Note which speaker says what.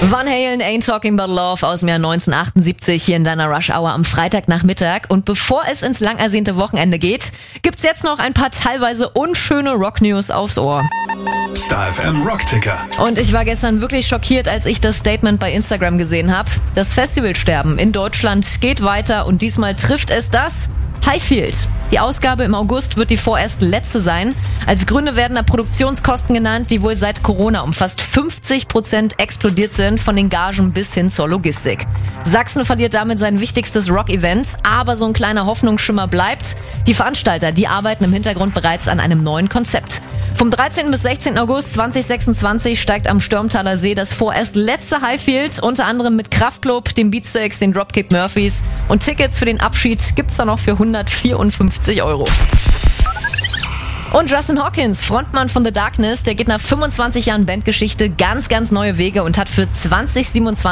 Speaker 1: Van Halen, Ain't Talking About Love aus dem Jahr 1978 hier in deiner Rush Hour am Freitagnachmittag. Und bevor es ins lang ersehnte Wochenende geht, gibt's jetzt noch ein paar teilweise unschöne Rock-News aufs Ohr.
Speaker 2: Star FM Rockticker.
Speaker 1: Und ich war gestern wirklich schockiert, als ich das Statement bei Instagram gesehen habe. Das Festivalsterben in Deutschland geht weiter und diesmal trifft es das Highfield. Die Ausgabe im August wird die vorerst letzte sein. Als Gründe werden da Produktionskosten genannt, die wohl seit Corona um fast 50% explodiert sind, von den Gagen bis hin zur Logistik. Sachsen verliert damit sein wichtigstes Rock-Event, aber so ein kleiner Hoffnungsschimmer bleibt. Die Veranstalter, die arbeiten im Hintergrund bereits an einem neuen Konzept. Vom 13. bis 16. August 2026 steigt am Stürmtaler See das vorerst letzte Highfield, unter anderem mit Kraftklub, den Beatsteaks, den Dropkick Murphys, und Tickets für den Abschied gibt's da noch für 154 €. Und Justin Hawkins, Frontmann von The Darkness, der geht nach 25 Jahren Bandgeschichte ganz neue Wege und hat für 2027